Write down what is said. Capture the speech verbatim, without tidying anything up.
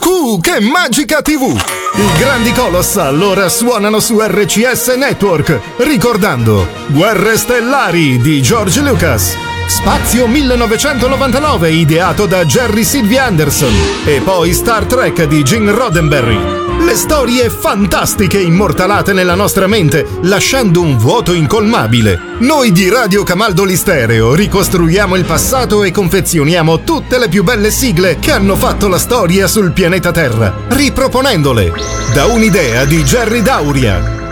Cucù, che magica tivù! I grandi Colossal ora suonano su R C S Network, ricordando Guerre Stellari di George Lucas, Spazio millenovecentonovantanove ideato da Jerry Sylvia Anderson e poi Star Trek di Gene Roddenberry. Le storie fantastiche immortalate nella nostra mente, lasciando un vuoto incolmabile. Noi di Radio Camaldoli Stereo ricostruiamo il passato e confezioniamo tutte le più belle sigle che hanno fatto la storia sul pianeta Terra, riproponendole da un'idea di Jerry Dauria.